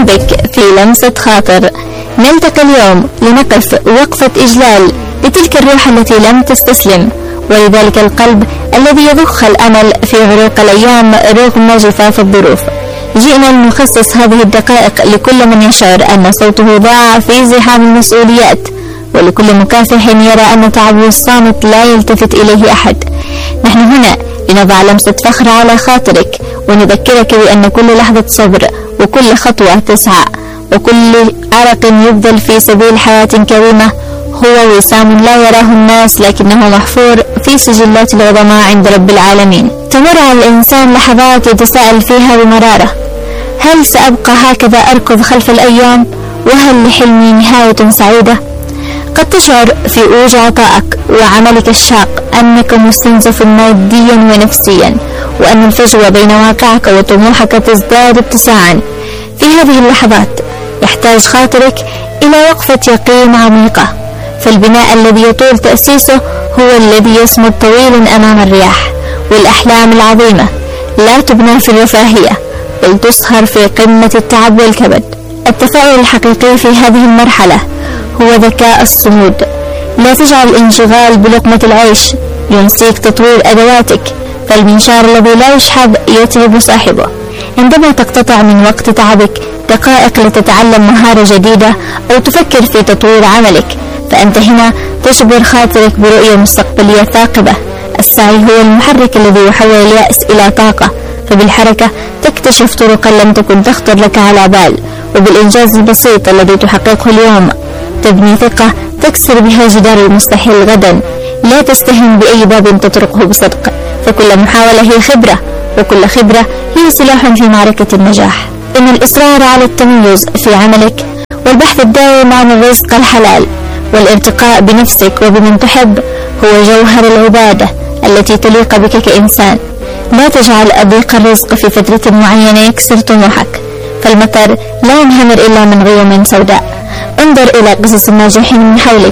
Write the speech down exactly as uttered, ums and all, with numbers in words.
بك في لمسة خاطر. نلتقي اليوم لنقف وقفة إجلال لتلك الروح التي لم تستسلم، ولذلك القلب الذي يضخ الأمل في عروق الأيام رغم جفاف الظروف. جئنا لنخصص هذه الدقائق لكل من يشعر أن صوته ضاع في زحام المسؤوليات، ولكل مكافح يرى أن تعبه الصامت لا يلتفت إليه أحد. نحن هنا لنضع لمسة فخر على خاطرك، ونذكرك بأن كل لحظة صبر وكل خطوة تسعى وكل عرق يبذل في سبيل حياة كريمة هو وسام لا يراه الناس، لكنه محفور في سجلات العظماء عند رب العالمين. تمر على الإنسان لحظات يتساءل فيها بمرارة: هل سأبقى هكذا أركض خلف الأيام؟ وهل لحلمي نهاية سعيدة؟ قد تشعر في أوج عطائك وعملك الشاق أنك مستنزف ماديا ونفسيا، وأن الفجوة بين واقعك وطموحك تزداد اتساعا. في هذه اللحظات يحتاج خاطرك إلى وقفة يقين عميقة، فالبناء الذي يطول تأسيسه هو الذي يصمد طويلا أمام الرياح. والأحلام العظيمة لا تبنى في الرفاهية، بل تصهر في قمة التعب والكبد. التفاؤل الحقيقي في هذه المرحلة هو ذكاء الصمود. لا تجعل الانشغال بلقمة العيش ينسيك تطوير أدواتك، فالمنشار الذي لا يشحذ يتعب صاحبه. عندما تقتطع من وقت تعبك دقائق لتتعلم مهارة جديدة أو تفكر في تطوير عملك، فأنت هنا تجبر خاطرك برؤية مستقبلية ثاقبة. السعي هو المحرك الذي يحول اليأس إلى طاقة، فبالحركة تكتشف طرقا لم تكن تخطر لك على بال، وبالإنجاز البسيط الذي تحققه اليوم تبني ثقة تكسر بها جدار المستحيل غدا. لا تستهن بأي باب تطرقه بصدق، فكل محاولة هي خبرة، وكل خبرة هي سلاح في معركة النجاح. إن الإصرار على التميز في عملك والبحث الدائم عن الرزق الحلال والارتقاء بنفسك وبمن تحب هو جوهر العبادة التي تليق بك كإنسان. لا تجعل أضيق الرزق في فترة معينة يكسر طموحك، فالمطر لا ينهمر إلا من غيوم سوداء. انظر إلى قصص الناجحين من حولك